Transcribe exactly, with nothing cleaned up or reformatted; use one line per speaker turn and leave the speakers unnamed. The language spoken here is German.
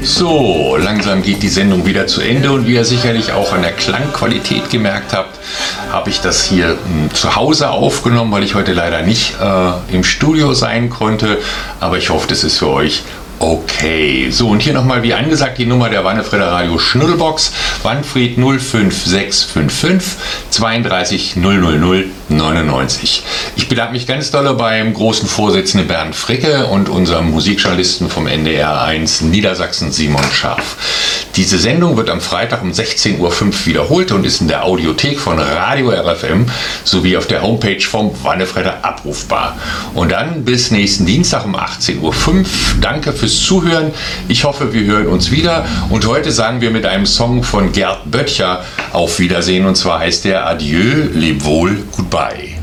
So, langsam geht die Sendung wieder zu Ende und wie ihr sicherlich auch an der Klangqualität gemerkt habt, habe ich das hier m, zu Hause aufgenommen, weil ich heute leider nicht äh, im Studio sein konnte, aber ich hoffe, das ist für euch okay. So, und hier nochmal wie angesagt die Nummer der Wannefrieder Radio Schnuddelbox, Wanfried null fünf sechs fünf fünf zweiunddreißig null null null neunundneunzig. Ich bedanke mich ganz doll beim großen Vorsitzenden Bernd Fricke und unserem Musikjournalisten vom N D R eins Niedersachsen Simon Scharf. Diese Sendung wird am Freitag um sechzehn Uhr fünf wiederholt und ist in der Audiothek von Radio R F M sowie auf der Homepage vom Wannefrieder abrufbar. Und dann bis nächsten Dienstag um achtzehn Uhr fünf. Danke fürs Zuhören. Ich hoffe, wir hören uns wieder. Und heute sagen wir mit einem Song von Gerd Böttcher auf Wiedersehen. Und zwar heißt der Adieu, leb wohl, goodbye.